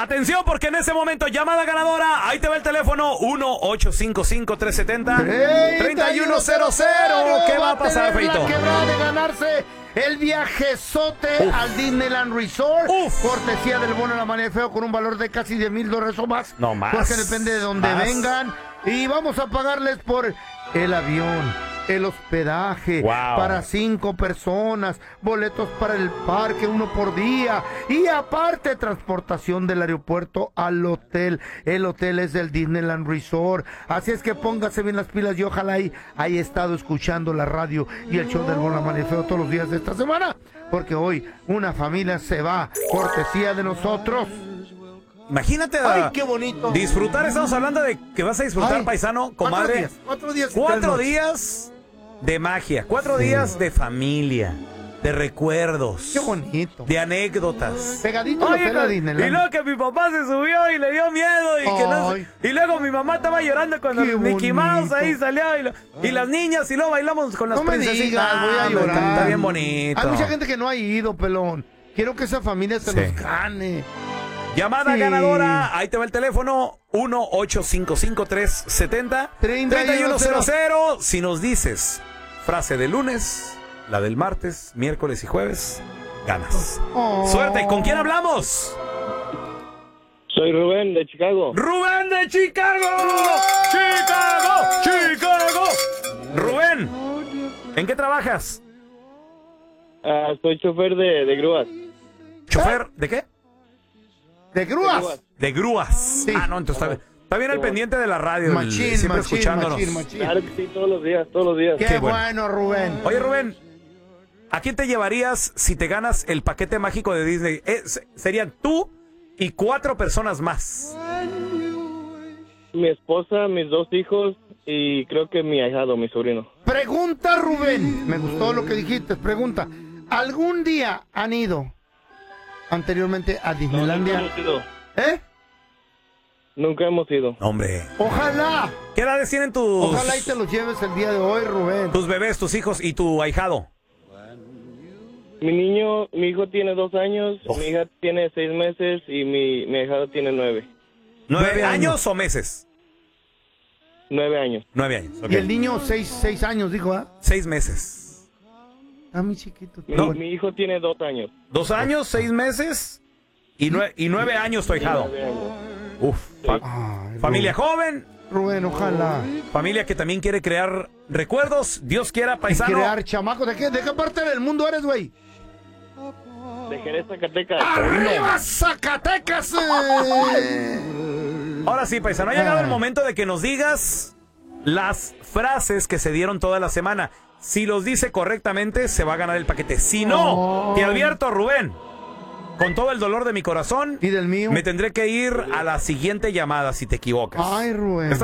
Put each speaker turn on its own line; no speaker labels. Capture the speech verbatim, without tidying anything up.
Atención, porque en ese momento, llamada ganadora, ahí te va el teléfono uno ocho cinco cinco, tres siete cero, tres uno cero cero. ¿Qué va a pasar, Feito?
Que va de ganarse el viajezote
Uf.
al Disneyland Resort.
Uf.
Cortesía del bono de la manera feo con un valor de casi diez mil dólares o más.
No más.
Porque depende de donde
Más.
vengan. Y vamos a pagarles por el avión, el hospedaje,
Wow.
para cinco personas, boletos para el parque, uno por día, y aparte transportación del aeropuerto al hotel. El hotel es del Disneyland Resort, así es que póngase bien las pilas y ojalá ahí haya estado escuchando la radio y el show del Bola Manifeo todos los días de esta semana, porque hoy una familia se va, cortesía de nosotros.
Imagínate
Ay,
uh,
qué bonito.
disfrutar, estamos hablando de que vas a disfrutar,
Ay,
paisano, comadre.
Cuatro días, cuatro días. y
Cuatro
tres noches.
días de magia, cuatro
Sí.
días de familia, de recuerdos,
Qué bonito.
de anécdotas.
Pegadito al
Oye,
hotel a
con-
Disneyland.
y luego que mi papá se subió y le dio miedo y, que no
Ay.
se- y luego mi mamá estaba llorando cuando
Qué
Mickey Mouse
bonito.
ahí salió y, lo- y las niñas y luego bailamos con las
No me
princesitas.
digas, voy a
Ah, hombre,
llorar.
Está bien bonito.
Hay mucha gente que no ha ido, pelón. Quiero que esa familia se
Sí.
los gane.
Llamada
Sí.
ganadora, ahí te va el teléfono uno ocho cinco cinco, tres siete cero, tres uno cero cero. Si nos dices frase de lunes, la del martes, miércoles y jueves, ganas.
Oh.
Suerte, ¿con quién hablamos?
Soy Rubén de Chicago.
¡Rubén de Chicago! ¡Chicago! ¡Chicago! Rubén, ¿en qué trabajas?
Ah, soy chofer de, de grúas.
¿Chofer de qué?
¿De grúas?
De grúas.
De grúas.
Sí.
Ah, no, entonces está bien. Está bien al pendiente de la radio, el-
Machín,
siempre
machín,
escuchándonos.
machín, machín.
Claro que sí, todos los días, todos los días.
Qué,
Qué bueno.
bueno. Rubén.
Oye, Rubén, ¿a quién te llevarías si te ganas el paquete mágico de Disney? Eh, se- serían tú y cuatro personas más.
Mi esposa, mis dos hijos y creo que mi ahijado, mi sobrino.
Pregunta, Rubén. Me gustó lo que dijiste. Pregunta. ¿Algún día han ido anteriormente a
No, nunca
Disneylandia?
hemos ido.
¿Eh?
Nunca hemos ido.
Hombre,
Ojalá.
¿qué edades tienen tus,
Ojalá y te los lleves el día de hoy, Rubén.
tus bebés, tus hijos y tu ahijado?
Mi niño, mi hijo tiene dos años,
Oh.
mi hija tiene seis meses y mi, mi ahijado tiene nueve.
¿Nueve,
Nueve
años.
años.
o meses?
Nueve años.
Nueve años, ok.
Y el niño, seis, seis años, dijo, ¿ah?
Seis meses.
Ah, mi chiquito.
Mi,
No.
mi hijo tiene dos años.
Dos años, seis meses y, nue- y nueve años tu ahijado.
Nueve años.
Uf. fa-
Ay,
familia joven,
Rubén, ojalá.
familia que también quiere crear recuerdos. Dios quiera, paisano.
Crear chamacos. ¿De qué, ¿De qué parte del mundo eres, güey?
De Jerez, Zacatecas.
¡Arriba, Zacatecas! eh!
Ahora sí, paisano, ha llegado
Ah.
el momento de que nos digas las frases que se dieron toda la semana. Si los dice correctamente, se va a ganar el paquete. Si no,
Oh.
te advierto, Rubén, con todo el dolor de mi corazón,
¿Y del mío?
me tendré que ir a la siguiente llamada si te equivocas.
Ay, Rubén.
¿Estás